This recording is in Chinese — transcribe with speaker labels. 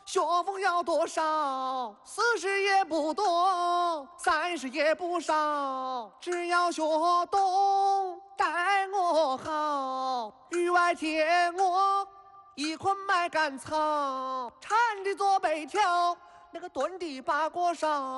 Speaker 1: 学费要多少？40也不多，30也不少，只要学懂，待我好。雨外天鹅，一捆麦秆草，缠的左背条，那个蹲的八锅烧。